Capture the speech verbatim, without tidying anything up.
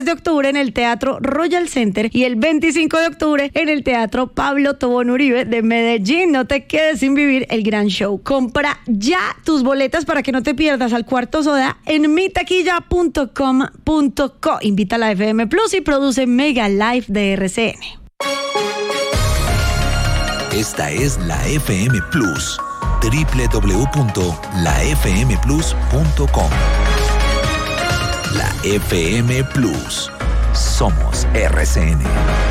de octubre en el Teatro Royal Center y el veinticinco de octubre en el Teatro Pablo Tobón Uribe de Medellín. No te quedes sin vivir el gran show. Compra ya tus boletas para que no te pierdas al Cuarto Soda en mi taquilla punto com punto co. Invita a la F M Plus y produce Mega Live de R C N. Esta es la F M Plus, doble u doble u doble u punto la f m plus punto com. La F M Plus. Somos R C N.